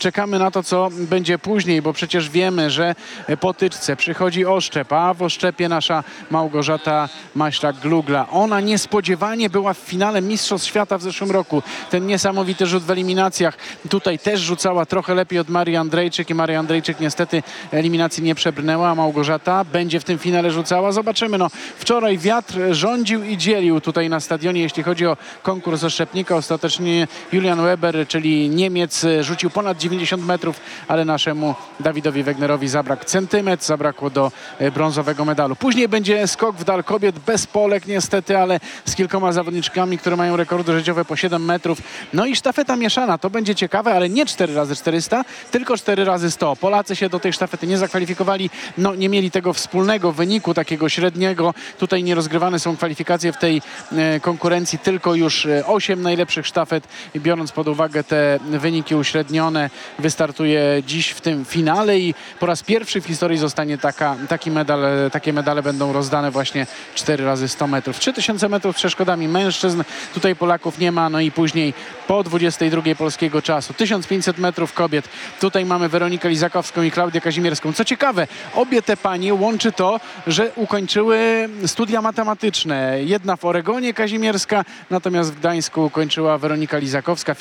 czekamy na to, co będzie później, bo przecież wiemy, że po tyczce przychodzi oszczep, a w oszczepie nasza Małgorzata Maślak-Glugla. Ona niespodziewanie była w finale Mistrzostw Świata w zeszłym roku. Ten niesamowity rzut w eliminacjach. Tutaj też rzucała trochę lepiej od Marii Andrejczyk i Maria Andrejczyk niestety eliminacji nie przebrnęła, a Małgorzata będzie w tym finale rzucała. Zobaczymy. No, wczoraj wiatr rządził i dzielił tutaj na stadionie, jeśli chodzi o konkurs oszczepnika. Ostatecznie Julian Weber, czyli Niemiec, rzucił ponad 90 metrów, ale naszemu Dawidowi Wegnerowi zabrakł centymetr, zabrakło do brązowego medalu. Później będzie skok w dal kobiet bez Polek niestety, ale z kilkoma zawodniczkami, które mają rekordy życiowe po 7 metrów. No i sztafeta mieszana, to będzie ciekawe, ale nie 4x400, tylko 4x100. Polacy się do tej sztafety nie zakwalifikowali, no nie mieli tego wspólnego wyniku, takiego średniego. Tutaj nie rozgrywane są kwalifikacje w tej konkurencji, tylko już 8 najlepszych sztafet i biorąc pod uwagę te wyniki uśrednione, wystartuje dziś w tym finale i po raz pierwszy w historii zostanie taki medal, takie medale będą rozdane właśnie 4x100 metrów. 3000 metrów z przeszkodami mężczyzn, tutaj Polaków nie ma, no i później po 22 polskiego czasu 1500 metrów kobiet. Tutaj mamy Weronikę Lizakowską i Klaudię Kazimierską. Co ciekawe, obie te panie łączy to, że ukończyły studia matematyczne. Jedna w Oregonie Kazimierska, natomiast w Gdańsku ukończyła Weronika Lizakowska,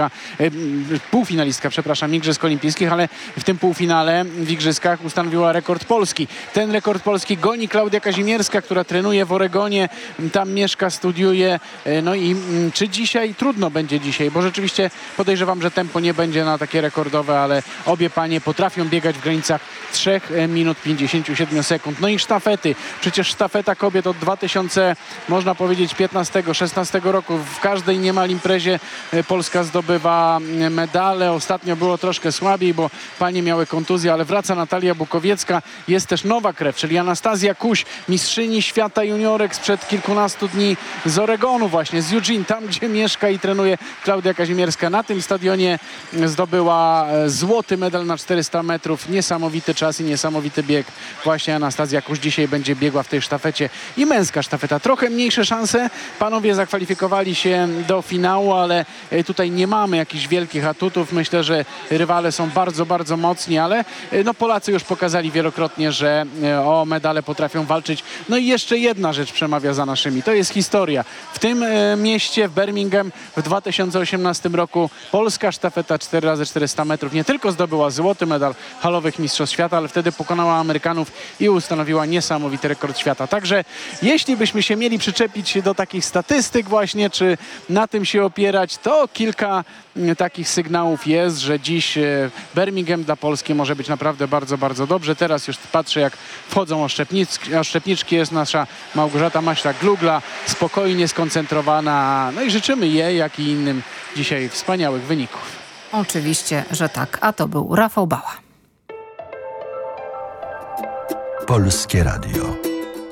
półfinalistka, przepraszam, Igrzysk Olimpijskich, ale w tym półfinale w Igrzyskach ustanowiła rekord Polski. Ten rekord Polski goni Klaudia Kazimierska, która trenuje w Oregonie, tam mieszka, studiuje. No i czy dzisiaj? Trudno będzie dzisiaj, bo rzeczywiście podejrzewam, że tempo nie będzie na takie rekordowe, ale obie panie potrafią biegać w granicach 3 minut 57 sekund. No i sztafety. Przecież sztafeta kobiet od 2000, można powiedzieć 15-16 roku. W każdej niemal imprezie Polska zdobywa medale. Ostatnio było troszkę słabiej, bo panie miały kontuzję, ale wraca Natalia Bukowiecka. Jest też nowa krew, czyli Anastazja Kuś, mistrzyni świata juniorek sprzed kilkunastu dni z Oregonu właśnie, z Eugene, tam gdzie mieszka i trenuje Klaudia Kazimierska. Na tym stadionie zdobyła złoty medal na 400 metrów. Niesamowity czas i niesamowity bieg. Właśnie Anastazja Kuś dzisiaj będzie biegła w tej sztafecie. I męska sztafeta. Trochę mniejsze szanse. Panowie zakwalifikowali się do finału, ale tutaj nie mamy jakichś wielkich atutów. Myślę, że rywale są bardzo, bardzo mocni, ale no Polacy już pokazali wielokrotnie, że o medale potrafią walczyć. No i jeszcze jedna rzecz przemawia za naszymi. To jest historia. W tym mieście, w Birmingham w 2018 roku polska sztafeta 4x400 metrów nie tylko zdobyła złoty medal halowych mistrzostw świata, ale wtedy pokonała Amerykanów i ustanowiła niesamowity rekord świata. Także jeśli byśmy się mieli przyczepić do takich statystyk właśnie, czy na tym się opierać, to kilka takich sygnałów jest, że dziś Birmingham dla Polski może być naprawdę bardzo, bardzo dobrze. Teraz już patrzę, jak wchodzą oszczepniczki. Jest nasza Małgorzata Maślak-Glugla, spokojnie skoncentrowana. No i życzymy jej, jak i innym dzisiaj wspaniałych wyników. Oczywiście, że tak. A to był Rafał Bała. Polskie Radio.